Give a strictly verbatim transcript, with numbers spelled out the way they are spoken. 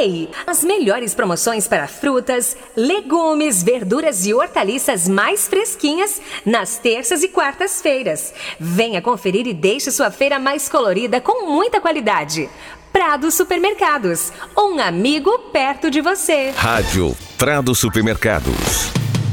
Amei! As melhores promoções para frutas, legumes, verduras e hortaliças mais fresquinhas nas terças e quartas-feiras. Venha conferir e deixe sua feira mais colorida com muita qualidade. Prado Supermercados, um amigo perto de você. Rádio Prado Supermercados.